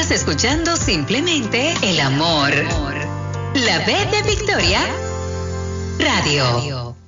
Estás escuchando simplemente El Amor. La B de Victoria Radio.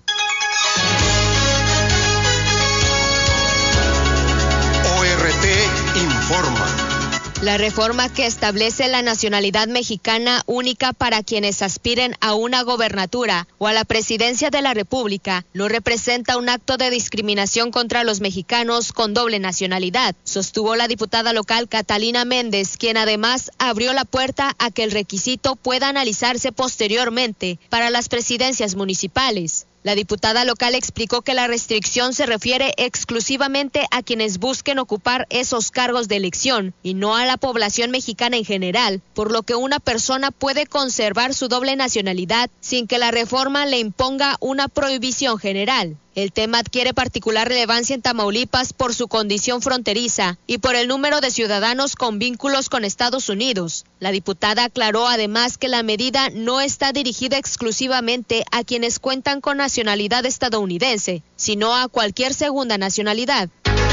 ORT informa. La reforma que establece la nacionalidad mexicana única para quienes aspiren a una gobernatura o a la presidencia de la República no representa un acto de discriminación contra los mexicanos con doble nacionalidad, sostuvo la diputada local Catalina Méndez, quien además abrió la puerta a que el requisito pueda analizarse posteriormente para las presidencias municipales. La diputada local explicó que la restricción se refiere exclusivamente a quienes busquen ocupar esos cargos de elección y no a la población mexicana en general, por lo que una persona puede conservar su doble nacionalidad sin que la reforma le imponga una prohibición general. El tema adquiere particular relevancia en Tamaulipas por su condición fronteriza y por el número de ciudadanos con vínculos con Estados Unidos. La diputada aclaró además que la medida no está dirigida exclusivamente a quienes cuentan con nacionalidad estadounidense, sino a cualquier segunda nacionalidad.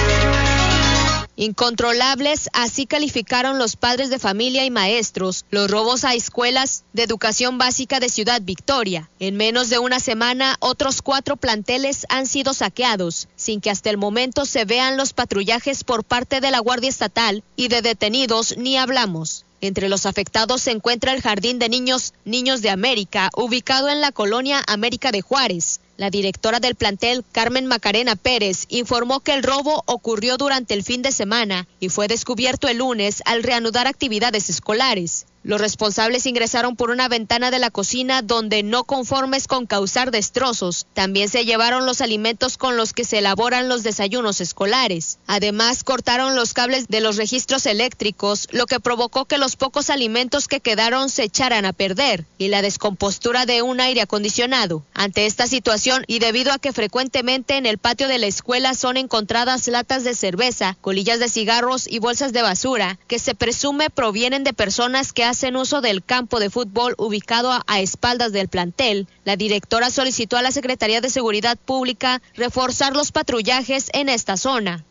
Incontrolables, así calificaron los padres de familia y maestros los robos a escuelas de educación básica de Ciudad Victoria. En menos de una semana, otros 4 planteles han sido saqueados, sin que hasta el momento se vean los patrullajes por parte de la Guardia Estatal, y de detenidos ni hablamos. Entre los afectados se encuentra el Jardín de Niños de América, ubicado en la colonia América de Juárez. La directora del plantel, Carmen Macarena Pérez, informó que el robo ocurrió durante el fin de semana y fue descubierto el lunes al reanudar actividades escolares. Los responsables ingresaron por una ventana de la cocina donde, no conformes con causar destrozos, también se llevaron los alimentos con los que se elaboran los desayunos escolares. Además, cortaron los cables de los registros eléctricos, lo que provocó que los pocos alimentos que quedaron se echaran a perder, y la descompostura de un aire acondicionado. Ante esta situación, y debido a que frecuentemente en el patio de la escuela son encontradas latas de cerveza, colillas de cigarros y bolsas de basura, que se presume provienen de personas que hacen uso del campo de fútbol ubicado a espaldas del plantel, la directora solicitó a la Secretaría de Seguridad Pública reforzar los patrullajes en esta zona.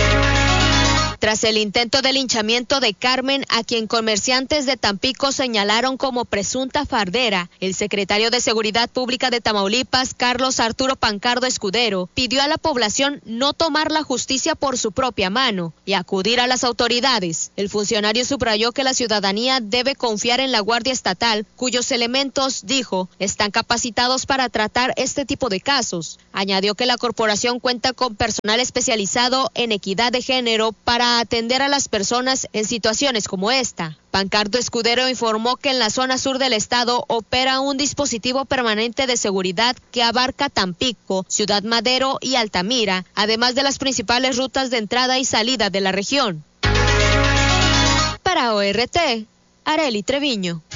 Tras el intento de linchamiento de Carmen, a quien comerciantes de Tampico señalaron como presunta fardera, el secretario de Seguridad Pública de Tamaulipas, Carlos Arturo Pancardo Escudero, pidió a la población no tomar la justicia por su propia mano y acudir a las autoridades. El funcionario subrayó que la ciudadanía debe confiar en la Guardia Estatal, cuyos elementos, dijo, están capacitados para tratar este tipo de casos. Añadió que la corporación cuenta con personal especializado en equidad de género para atender a las personas en situaciones como esta. Pancardo Escudero informó que en la zona sur del estado opera un dispositivo permanente de seguridad que abarca Tampico, Ciudad Madero y Altamira, además de las principales rutas de entrada y salida de la región. Para ORT, Arely Treviño.